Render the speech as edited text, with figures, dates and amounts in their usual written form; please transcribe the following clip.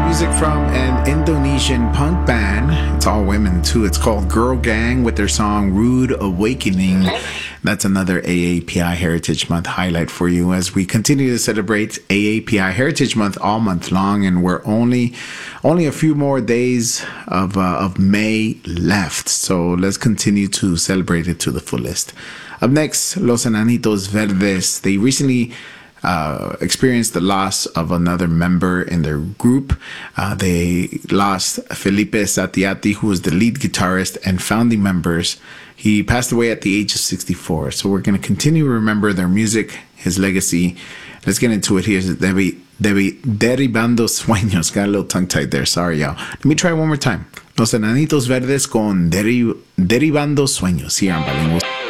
Music from an Indonesian punk band. It's all women too. It's called Girl Gang with their song Rude Awakening. That's another AAPI Heritage Month highlight for you as we continue to celebrate AAPI Heritage Month all month long, and we're only a few more days of May left. So let's continue to celebrate it to the fullest. Up next, Los Enanitos Verdes. They recently experienced the loss of another member in their group. They lost Felipe Satiati, who was the lead guitarist and founding members. He passed away at the age of 64. So we're going to continue to remember their music, his legacy. Let's get into it. Here's Derribando Sueños. Got a little tongue-tied there. Sorry, y'all. Let me try one more time. Los Enanitos Verdes con Derribando Sueños here on Bilingual.